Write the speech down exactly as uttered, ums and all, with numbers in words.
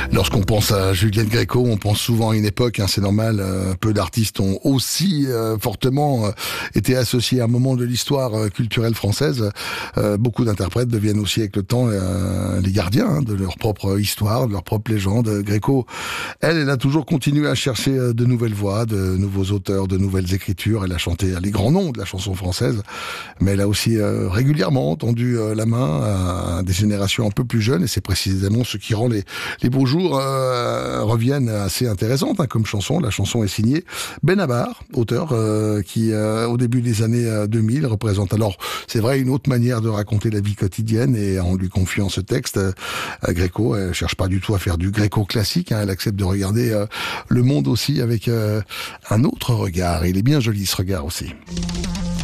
Lorsqu'on pense à Juliette Gréco, on pense souvent à une époque, hein, c'est normal, euh, peu d'artistes ont aussi euh, fortement euh, été associés à un moment de l'histoire euh, culturelle française. Euh, beaucoup d'interprètes deviennent aussi avec le temps euh, les gardiens hein, de leur propre histoire, de leur propre légende. Gréco, elle, elle a toujours continué à chercher euh, de nouvelles voix, de nouveaux auteurs, de nouvelles écritures. Elle a chanté les grands noms de la chanson française, mais elle a aussi euh, régulièrement tendu euh, la main à des générations un peu plus jeunes, et c'est précisément ce qui rend les, les beaux jours euh, reviennent assez intéressantes hein, comme chanson. La chanson est signée Benabar, auteur euh, qui, euh, au début des années deux mille, représente alors, c'est vrai, une autre manière de raconter la vie quotidienne, et en lui confiant ce texte, euh, Gréco, elle cherche pas du tout à faire du Gréco classique, hein, elle accepte de regarder euh, le monde aussi avec euh, un autre regard. Il est bien joli ce regard aussi.